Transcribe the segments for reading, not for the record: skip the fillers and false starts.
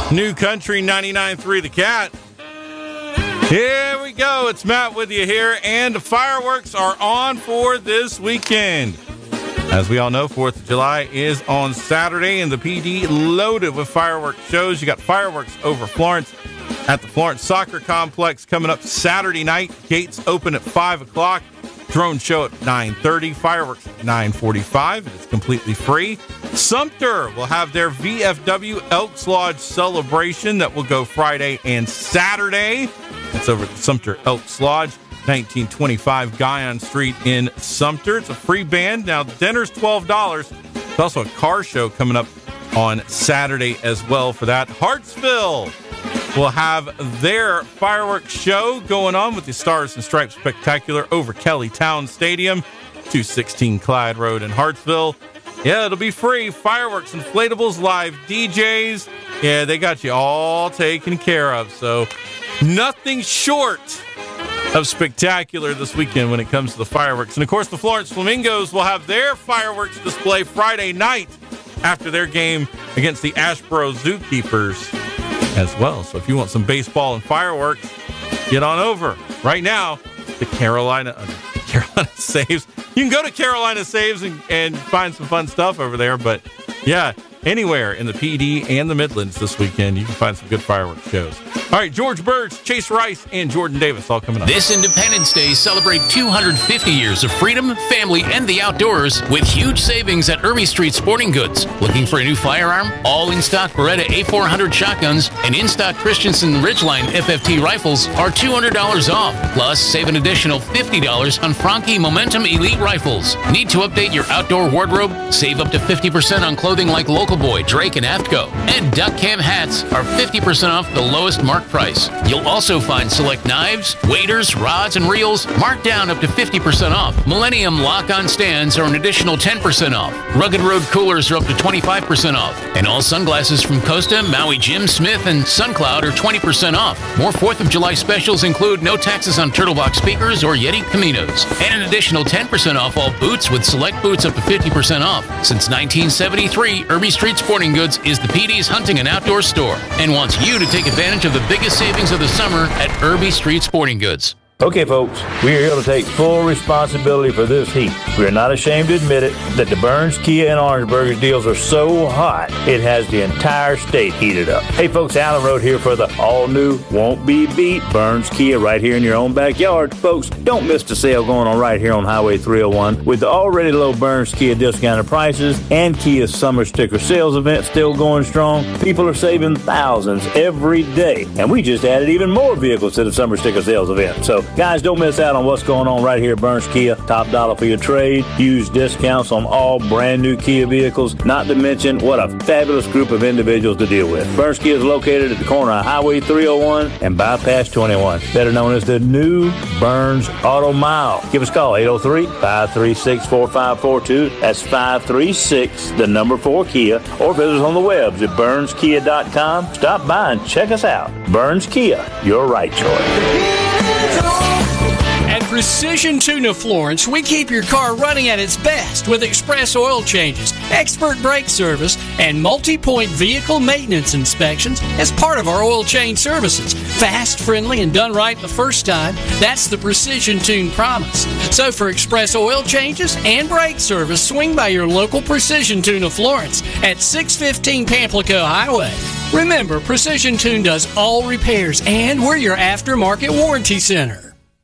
New Country 99.3 The Cat. Here we go. It's Matt with you here, and the fireworks are on for this weekend. As we all know, 4th of July is on Saturday, and the PD loaded with fireworks shows. You got fireworks over Florence at the Florence Soccer Complex coming up Saturday night. Gates open at 5 o'clock. Drone show at 9:30. Fireworks at 9:45. It's completely free. Sumter will have their VFW Elks Lodge celebration that will go Friday and Saturday. That's over at the Sumter Elks Lodge, 1925 Guyon Street in Sumter. It's a free band. Now, dinner's $12. There's also a car show coming up on Saturday as well for that. Hartsville will have their fireworks show going on with the Stars and Stripes Spectacular over Kelly Town Stadium, 216 Clyde Road in Hartsville. Yeah, it'll be free. Fireworks, inflatables, live DJs. Yeah, they got you all taken care of. So nothing short of spectacular this weekend when it comes to the fireworks. And, of course, the Florence Flamingos will have their fireworks display Friday night after their game against the Ashboro Zookeepers as well. So if you want some baseball and fireworks, get on over. Right now, the Carolina Saves. You can go to Carolina Saves and find some fun stuff over there. But, yeah, anywhere in the PD and the Midlands this weekend, you can find some good fireworks shows. All right, George Birds, Chase Rice, and Jordan Davis all coming up. This Independence Day, celebrate 250 years of freedom, family, and the outdoors with huge savings at Irby Street Sporting Goods. Looking for a new firearm? All in-stock Beretta A400 shotguns and in-stock Christensen Ridgeline FFT rifles are $200 off. Plus, save an additional $50 on Franke Momentum Elite rifles. Need to update your outdoor wardrobe? Save up to 50% on clothing like Local Boy, Drake, and AFTCO. And Duck Cam hats are 50% off the lowest mark price. You'll also find select knives, waders, rods, and reels marked down up to 50% off. Millennium lock-on stands are an additional 10% off. Rugged Road coolers are up to 25% off. And all sunglasses from Costa, Maui Jim, Smith, and SunCloud are 20% off. More 4th of July specials include no taxes on Turtlebox speakers or Yeti Caminos. And an additional 10% off all boots with select boots up to 50% off. Since 1973, Irby Street Sporting Goods is the PD's hunting and outdoor store and wants you to take advantage of the biggest savings of the summer at Irby Street Sporting Goods. Okay, folks, we are here to take full responsibility for this heat. We are not ashamed to admit it that the Burns, Kia, and Orangeburger deals are so hot, it has the entire state heated up. Hey, folks, Allen Road here for the all-new, won't-be-beat Burns Kia right here in your own backyard. Folks, don't miss the sale going on right here on Highway 301 with the already low Burns Kia discounted prices and Kia's summer sticker sales event still going strong. People are saving thousands every day, and we just added even more vehicles to the summer sticker sales event. So, guys, don't miss out on what's going on right here at Burns Kia. Top dollar for your trade. Huge discounts on all brand new Kia vehicles. Not to mention what a fabulous group of individuals to deal with. Burns Kia is located at the corner of Highway 301 and Bypass 21. Better known as the new Burns Auto Mile. Give us a call, 803-536-4542. That's 536, the number 4 Kia. Or visit us on the webs at burnskia.com. Stop by and check us out. Burns Kia, your right choice. At Precision Tuna Florence, we keep your car running at its best with express oil changes, expert brake service, and multi-point vehicle maintenance inspections as part of our oil change services. Fast, friendly, and done right the first time. That's the Precision Tune promise. So for express oil changes and brake service, swing by your local Precision Tuna Florence at 615 Pamplico Highway. Remember, Precision Tune does all repairs, and we're your aftermarket warranty center.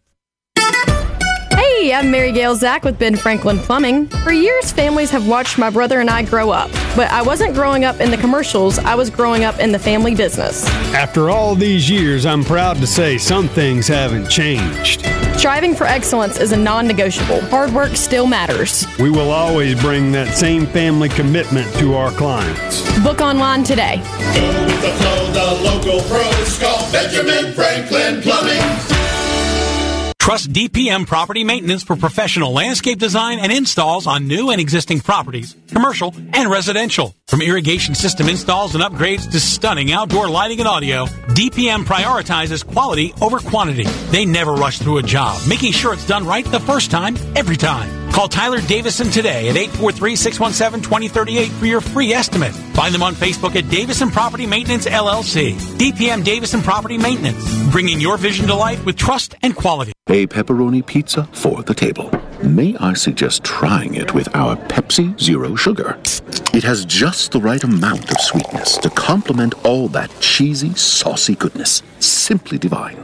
Hey, I'm Mary Gail Zach with Ben Franklin Plumbing. For years, families have watched my brother and I grow up. But I wasn't growing up in the commercials, I was growing up in the family business. After all these years, I'm proud to say some things haven't changed. Striving for excellence is a non-negotiable. Hard work still matters. We will always bring that same family commitment to our clients. Book online today. Go with the flow, the local pros. Call Benjamin Franklin Plumbing. Trust DPM Property Maintenance for professional landscape design and installs on new and existing properties, commercial and residential. From irrigation system installs and upgrades to stunning outdoor lighting and audio, DPM prioritizes quality over quantity. They never rush through a job, making sure it's done right the first time, every time. Call Tyler Davison today at 843-617-2038 for your free estimate. Find them on Facebook at Davison Property Maintenance, LLC. DPM Davison Property Maintenance, bringing your vision to life with trust and quality. A pepperoni pizza for the table. May I suggest trying it with our Pepsi Zero Sugar? It has just the right amount of sweetness to complement all that cheesy, saucy goodness. Simply divine.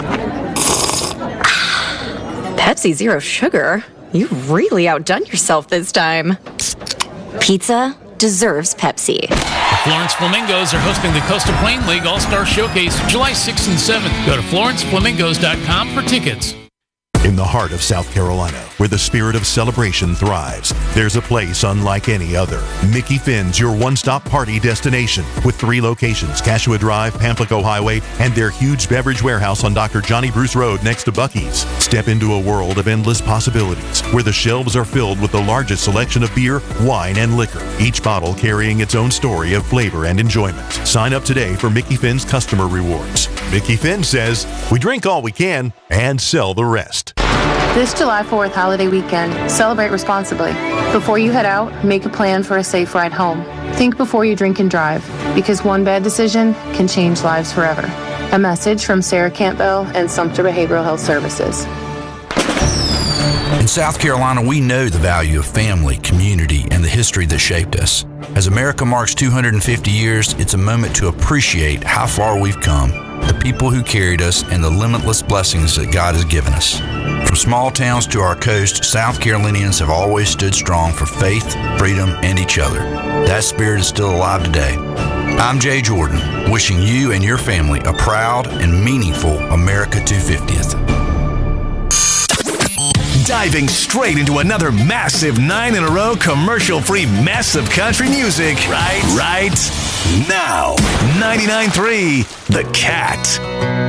Pepsi Zero Sugar? You really outdone yourself this time. Pizza deserves Pepsi. The Florence Flamingos are hosting the Coastal Plain League All-Star Showcase July 6th and 7th. Go to FlorenceFlamingos.com for tickets. In the heart of South Carolina, where the spirit of celebration thrives, there's a place unlike any other. Mickey Finn's your one-stop party destination with 3 locations, Cashua Drive, Pamplico Highway, and their huge beverage warehouse on Dr. Johnny Bruce Road next to Buc-ee's. Step into a world of endless possibilities where the shelves are filled with the largest selection of beer, wine, and liquor, each bottle carrying its own story of flavor and enjoyment. Sign up today for Mickey Finn's customer rewards. Mickey Finn says, we drink all we can and sell the rest. This July 4th holiday weekend, celebrate responsibly. Before you head out, make a plan for a safe ride home. Think before you drink and drive, because one bad decision can change lives forever. A message from Sarah Campbell and Sumter Behavioral Health Services. In South Carolina, we know the value of family, community, and the history that shaped us. As America marks 250 years, it's a moment to appreciate how far we've come, the people who carried us, and the limitless blessings that God has given us. From small towns to our coast, South Carolinians have always stood strong for faith, freedom, and each other. That spirit is still alive today. I'm Jay Jordan, wishing you and your family a proud and meaningful America 250th. Diving straight into another massive 9-in-a-row commercial-free mess of country music. Right now. 99.3 The Cat.